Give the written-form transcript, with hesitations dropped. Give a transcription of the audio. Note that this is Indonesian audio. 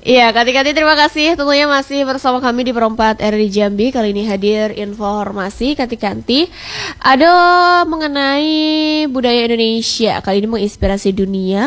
Iya, Kati-Kati terima kasih. Tentunya masih bersama kami di Perempat RRI Jambi. Kali ini hadir informasi Kati-Kati. Ada mengenai budaya Indonesia. Kali ini menginspirasi dunia.